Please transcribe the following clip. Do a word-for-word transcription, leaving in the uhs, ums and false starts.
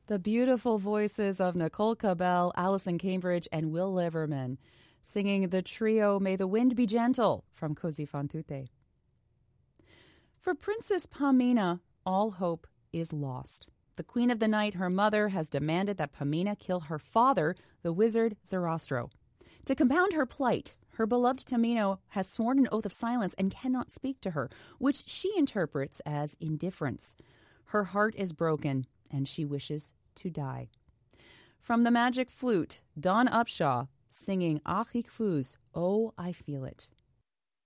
The beautiful voices of Nicole Cabell, Alison Cambridge, and Will Liverman singing the trio May the Wind Be Gentle from Così fan tutte. For Princess Pamina, all hope is lost. The Queen of the Night, her mother, has demanded that Pamina kill her father, the wizard Zarastro. To compound her plight, her beloved Tamino has sworn an oath of silence and cannot speak to her, which she interprets as indifference. Her heart is broken, and she wishes to die. From the Magic Flute, Dawn Upshaw singing Ach ich fühl's, Oh, I Feel It.